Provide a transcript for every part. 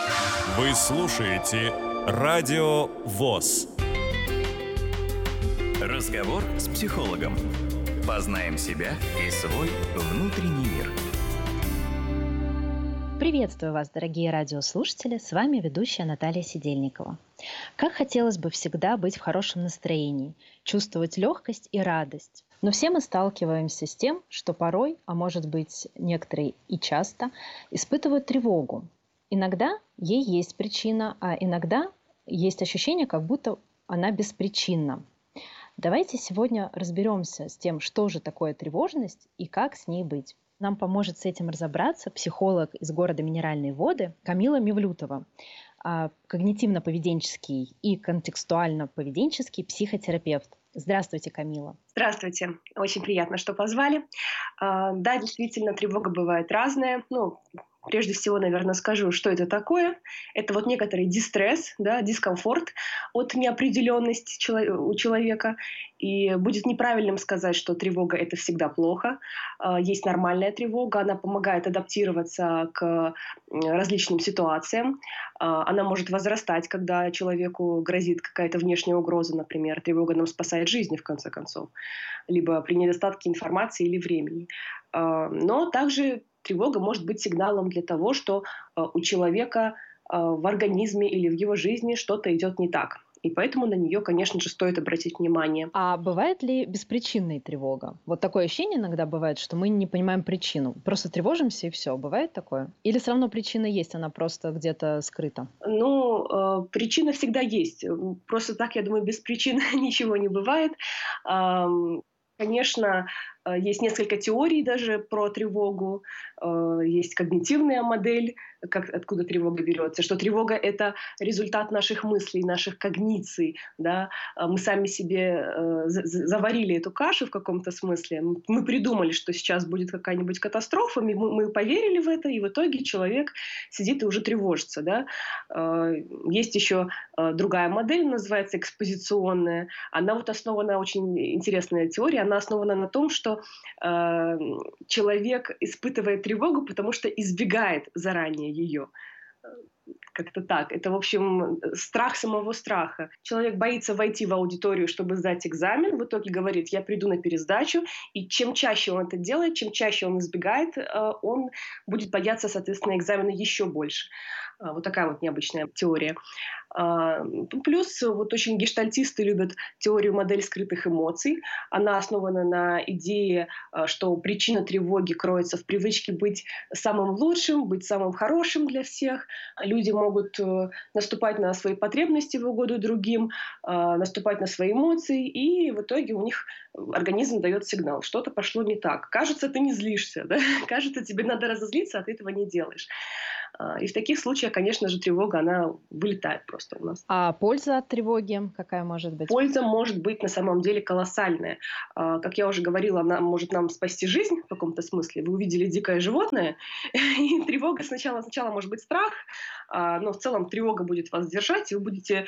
Вы слушаете Радио ВОС. Разговор с психологом. Познаем себя и свой внутренний мир. Приветствую вас, дорогие радиослушатели, с вами ведущая Наталья Сидельникова. Как хотелось бы всегда быть в хорошем настроении, чувствовать легкость и радость. Но все мы сталкиваемся с тем, что порой, а может быть некоторые и часто, испытывают тревогу. Иногда ей есть причина, а иногда есть ощущение, как будто она беспричинна. Давайте сегодня разберемся с тем, что же такое тревожность и как с ней быть. Нам поможет с этим разобраться психолог из города Минеральные Воды Камила Мевлютова, когнитивно-поведенческий и контекстуально-поведенческий психотерапевт. Здравствуйте, Камила. Здравствуйте. Очень приятно, что позвали. Да, действительно, тревога бывает разная. Прежде всего, наверное, скажу, что это такое. Это вот некоторый дистресс, да, дискомфорт от неопределенности у человека. И будет неправильным сказать, что тревога – это всегда плохо. Есть нормальная тревога, она помогает адаптироваться к различным ситуациям. Она может возрастать, когда человеку грозит какая-то внешняя угроза, например. Тревога нам спасает жизни, в конце концов. Либо при недостатке информации или времени. Но также тревога может быть сигналом для того, что у человека в организме или в его жизни что-то идет не так. И поэтому на нее, конечно же, стоит обратить внимание. А бывает ли беспричинная тревога? Вот такое ощущение иногда бывает, что мы не понимаем причину. Просто тревожимся и все. Бывает такое? Или все равно причина есть, она просто где-то скрыта? Причина всегда есть. Просто так, я думаю, без причин ничего не бывает. Конечно, есть несколько теорий даже про тревогу. Есть когнитивная модель, откуда тревога берется, что тревога – это результат наших мыслей, наших когниций. Да? Мы сами себе заварили эту кашу в каком-то смысле. Мы придумали, что сейчас будет какая-нибудь катастрофа, мы поверили в это, и в итоге человек сидит и уже тревожится. Да? Есть еще другая модель, называется экспозиционная. Она вот основана, очень интересная теория, она основана на том, что человек испытывает тревогу, потому что избегает заранее ее. Как-то так. Это, в общем, страх самого страха. Человек боится войти в аудиторию, чтобы сдать экзамен, в итоге говорит: я приду на пересдачу, и чем чаще он это делает, чем чаще он избегает, он будет бояться, соответственно, экзамена еще больше. Вот такая вот необычная теория. Плюс вот очень гештальтисты любят теорию модель скрытых эмоций. Она основана на идее, что причина тревоги кроется в привычке быть самым лучшим, быть самым хорошим для всех. Люди могут наступать на свои потребности в угоду другим, наступать на свои эмоции, и в итоге у них организм дает сигнал: что-то пошло не так. Кажется, ты не злишься, да? Кажется, тебе надо разозлиться, а ты этого не делаешь. И в таких случаях, конечно же, тревога, она вылетает просто у нас. А польза от тревоги какая может быть? Польза может быть на самом деле колоссальная. Как я уже говорила, она может нам спасти жизнь в каком-то смысле. Вы увидели дикое животное, и тревога сначала может быть страх, но в целом тревога будет вас держать, и вы будете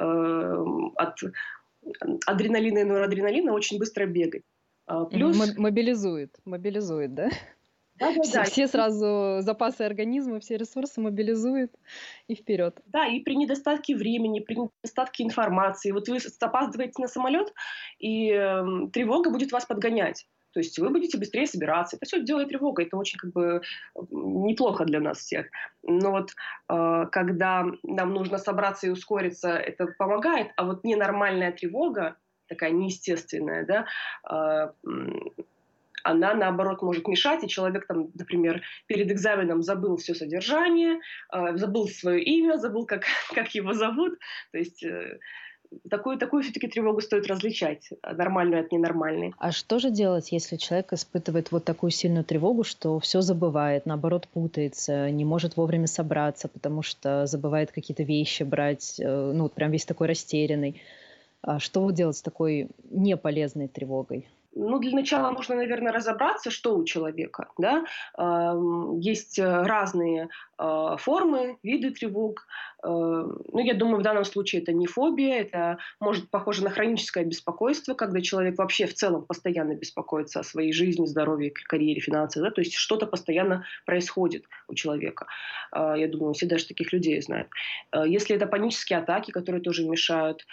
от адреналина и норадреналина очень быстро бегать. Плюс... Мобилизует, да? Да. Все сразу запасы организма, все ресурсы мобилизует и вперед. Да, и при недостатке времени, при недостатке информации. Вот вы опаздываете на самолет, и тревога будет вас подгонять. То есть вы будете быстрее собираться. Это все делает тревога. Это очень неплохо для нас всех. Но вот когда нам нужно собраться и ускориться, это помогает. А вот ненормальная тревога, такая неестественная, да, она, наоборот, может мешать, и человек, например, перед экзаменом забыл все содержание, забыл свое имя, забыл, как его зовут. То есть такую все-таки тревогу стоит различать, нормальную от ненормальной. А что же делать, если человек испытывает вот такую сильную тревогу, что все забывает, наоборот, путается, не может вовремя собраться, потому что забывает какие-то вещи брать, прям весь такой растерянный? А что делать с такой неполезной тревогой? Ну, для начала нужно, наверное, разобраться, что у человека, да. Есть разные формы, виды тревог. Ну, я думаю, в данном случае это не фобия, это может похоже на хроническое беспокойство, когда человек вообще в целом постоянно беспокоится о своей жизни, здоровье, карьере, финансах, да, то есть что-то постоянно происходит у человека. Я думаю, все даже таких людей знают. Если это панические атаки, которые тоже мешают,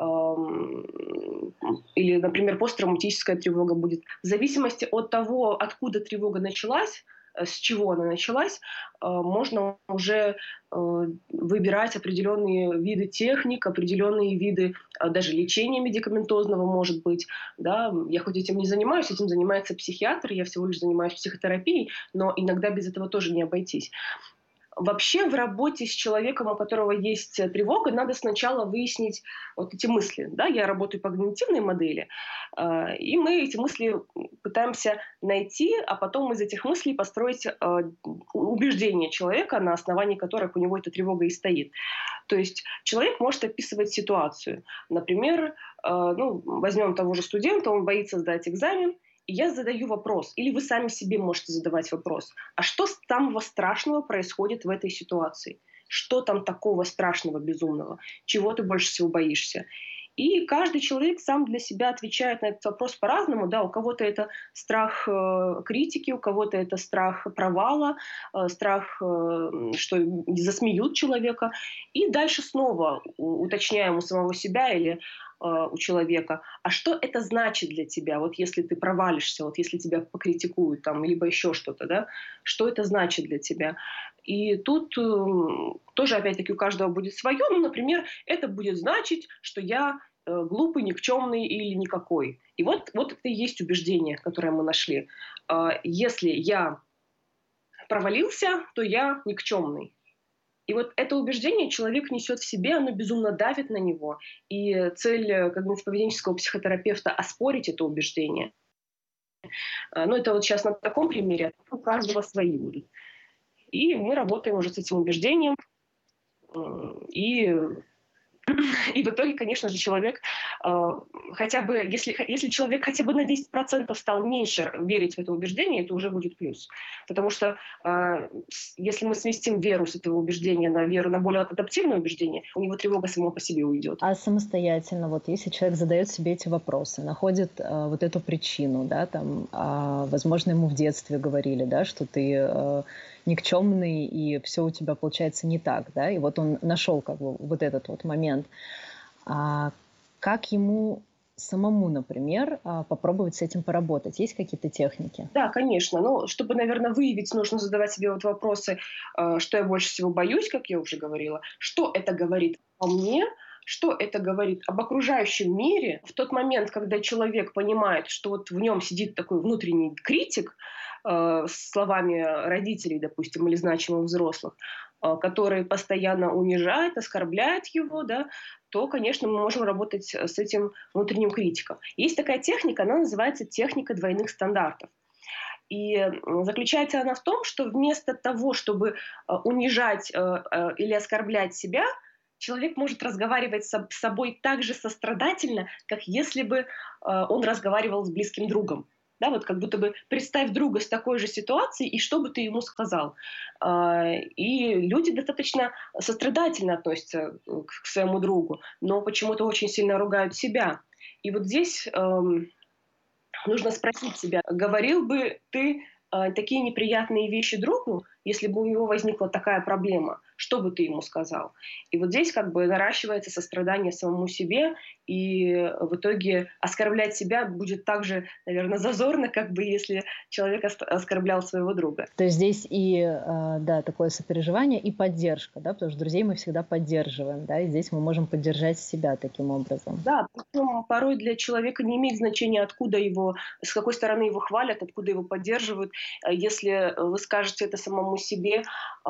или, например, посттравматическая тревога будет. В зависимости от того, откуда тревога началась, с чего она началась, можно уже выбирать определенные виды техник, определенные виды даже лечения медикаментозного, может быть. Да. Я хоть этим не занимаюсь, этим занимается психиатр, я всего лишь занимаюсь психотерапией, но иногда без этого тоже не обойтись. Вообще в работе с человеком, у которого есть тревога, надо сначала выяснить вот эти мысли. Да? Я работаю по когнитивной модели, и мы эти мысли пытаемся найти, а потом из этих мыслей построить убеждения человека, на основании которых у него эта тревога и стоит. То есть человек может описывать ситуацию. Например, возьмем того же студента, он боится сдать экзамен, и я задаю вопрос, или вы сами себе можете задавать вопрос, а что самого страшного происходит в этой ситуации? Что там такого страшного, безумного? Чего ты больше всего боишься? И каждый человек сам для себя отвечает на этот вопрос по-разному. Да, у кого-то это страх критики, у кого-то это страх провала, страх, что засмеют человека. И дальше снова уточняем у самого себя или у человека, а что это значит для тебя, вот если ты провалишься, вот если тебя покритикуют, там, либо еще что-то, да, что это значит для тебя. И тут тоже, опять-таки, у каждого будет свое. Ну, например, это будет значить, что я глупый, никчемный или никакой. И вот это и есть убеждение, которое мы нашли. Если я провалился, то я никчемный. И вот это убеждение человек несет в себе, оно безумно давит на него. И цель когнитивно-поведенческого психотерапевта — оспорить это убеждение. Ну, это вот сейчас на таком примере, у каждого свои будут. И мы работаем уже с этим убеждением. И в итоге, конечно же, человек хотя бы, если человек хотя бы на 10% стал меньше верить в это убеждение, это уже будет плюс. Потому что если мы сместим веру с этого убеждения на веру, на более адаптивное убеждение, у него тревога сама по себе уйдет. А самостоятельно, вот если человек задает себе эти вопросы, находит вот эту причину, да, там, возможно, ему в детстве говорили, да, что ты никчемный, и все у тебя получается не так, да, и вот он нашел как бы вот этот вот момент. Как ему самому, например, попробовать с этим поработать? Есть какие-то техники? Да, конечно. Но чтобы, наверное, выявить, нужно задавать себе вот вопросы, что я больше всего боюсь, как я уже говорила, что это говорит о мне, что это говорит об окружающем мире. В тот момент, когда человек понимает, что вот в нем сидит такой внутренний критик, словами родителей, допустим, или значимых взрослых, которые постоянно унижают, оскорбляют его, да, то, конечно, мы можем работать с этим внутренним критиком. Есть такая техника, она называется техника двойных стандартов. И заключается она в том, что вместо того, чтобы унижать или оскорблять себя, человек может разговаривать с собой так же сострадательно, как если бы он разговаривал с близким другом. Да, вот как будто бы представь друга с такой же ситуацией, и что бы ты ему сказал. И люди достаточно сострадательно относятся к своему другу, но почему-то очень сильно ругают себя. И вот здесь нужно спросить себя, говорил бы ты такие неприятные вещи другу, если бы у него возникла такая проблема, что бы ты ему сказал? И вот здесь как бы наращивается сострадание самому себе, и в итоге оскорблять себя будет так же, наверное, зазорно, как бы если человек оскорблял своего друга. То есть здесь и да, такое сопереживание, и поддержка, да, потому что друзей мы всегда поддерживаем, да, и здесь мы можем поддержать себя таким образом. Да, причем порой для человека не имеет значения, откуда его, с какой стороны его хвалят, откуда его поддерживают. Если вы скажете это самому себе,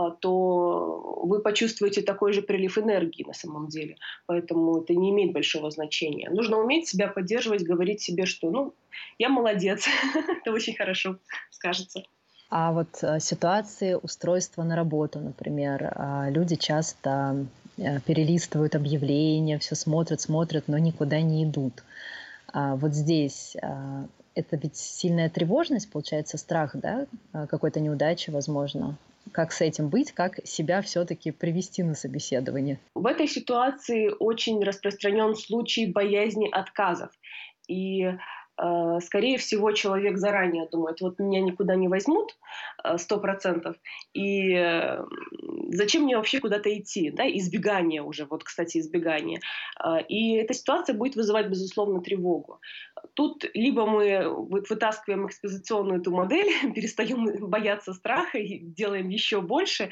то вы почувствуете такой же прилив энергии на самом деле. Поэтому это не имеет большого значения. Нужно уметь себя поддерживать, говорить себе, что я молодец, это очень хорошо скажется. А вот ситуации устройства на работу, например, люди часто перелистывают объявления, все смотрят, но никуда не идут. Вот здесь Это ведь сильная тревожность, получается, страх, да, какой-то неудачи, возможно. Как с этим быть, как себя все-таки привести на собеседование? В этой ситуации очень распространен случай боязни отказов. И скорее всего, человек заранее думает, вот меня никуда не возьмут 100%, и зачем мне вообще куда-то идти, да, избегание уже, вот, кстати, избегание. И эта ситуация будет вызывать, безусловно, тревогу. Тут либо мы вытаскиваем экспозиционную эту модель, перестаем бояться страха и делаем еще больше,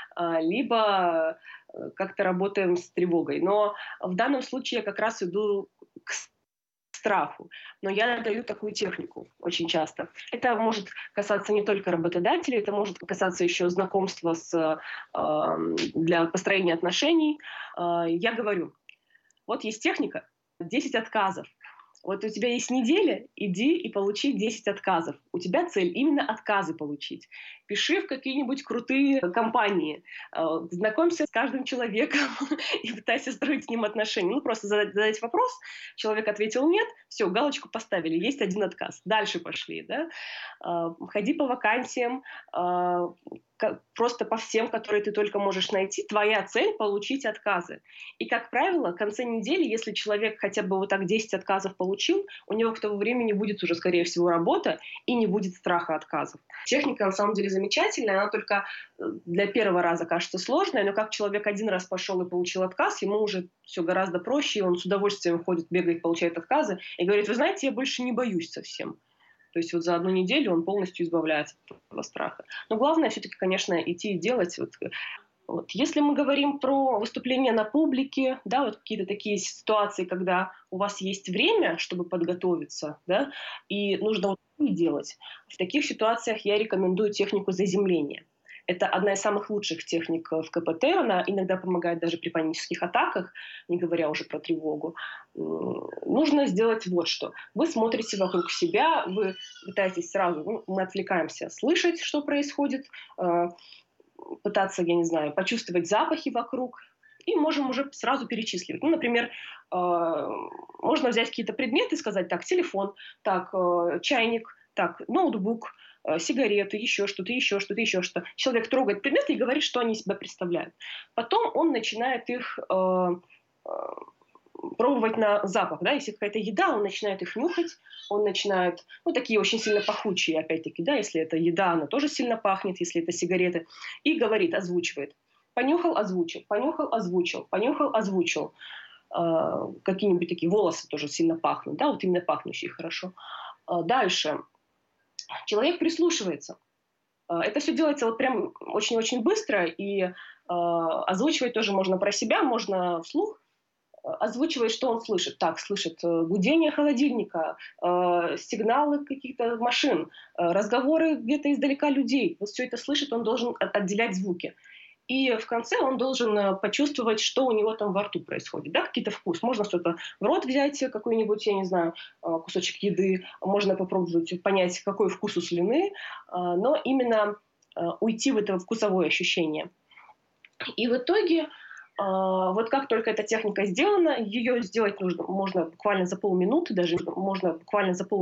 либо как-то работаем с тревогой. Но в данном случае я как раз иду к страху. Но я даю такую технику очень часто. Это может касаться не только работодателей, это может касаться еще знакомства для построения отношений. Я говорю, вот есть техника 10 отказов. Вот у тебя есть неделя, иди и получи 10 отказов. У тебя цель именно отказы получить. Пиши в какие-нибудь крутые компании, знакомься с каждым человеком и пытайся строить с ним отношения. Ну, просто задать вопрос, человек ответил нет, все, галочку поставили, есть один отказ. Дальше пошли, да. Ходи по вакансиям, просто по всем, которые ты только можешь найти. Твоя цель — получить отказы. И, как правило, в конце недели, если человек хотя бы вот так 10 отказов получил, у него к тому времени будет уже, скорее всего, работа и не будет страха отказов. Техника, на самом деле, замечательная, она только для первого раза кажется сложной, но как человек один раз пошел и получил отказ, ему уже все гораздо проще, и он с удовольствием ходит, бегает, получает отказы и говорит, вы знаете, я больше не боюсь совсем. То есть вот за одну неделю он полностью избавляется от этого страха. Но главное все-таки, конечно, идти и делать. Вот. Если мы говорим про выступления на публике, да, вот какие-то такие ситуации, когда у вас есть время, чтобы подготовиться, да, и нужно вот и делать. В таких ситуациях я рекомендую технику заземления. Это одна из самых лучших техник в КПТ. Она иногда помогает даже при панических атаках, не говоря уже про тревогу. Нужно сделать вот что. Вы смотрите вокруг себя, вы пытаетесь сразу, мы отвлекаемся, слышать, что происходит, пытаться, я не знаю, почувствовать запахи вокруг. И можем уже сразу перечисливать. Ну, например, можно взять какие-то предметы и сказать, так, телефон, так, чайник, так, ноутбук, сигареты, еще что-то, еще что-то, еще что-то. Человек трогает предметы и говорит, что они себя представляют. Потом он начинает их пробовать на запах. Да? Если какая-то еда, он начинает их нюхать, он начинает, ну, такие очень сильно пахучие, опять-таки, да, если это еда, она тоже сильно пахнет, если это сигареты, и говорит, озвучивает. Понюхал, озвучил, понюхал, озвучил, понюхал, озвучил. Какие-нибудь такие волосы тоже сильно пахнут, да, вот именно пахнущие хорошо. Дальше. Человек прислушивается. Это все делается вот прям очень-очень быстро, и озвучивать тоже можно про себя, можно вслух. Озвучивает, что он слышит. Так, слышит гудение холодильника, сигналы каких-то машин, разговоры где-то издалека людей. Вот все это слышит, он должен отделять звуки. И в конце он должен почувствовать, что у него там во рту происходит. Да, какие-то вкус. Можно что-то в рот взять, какой-нибудь, я не знаю, кусочек еды. Можно попробовать понять, какой вкус у слюны. Но именно уйти в это вкусовое ощущение. И в итоге, вот как только эта техника сделана, ее сделать можно буквально за полминуты, даже можно буквально за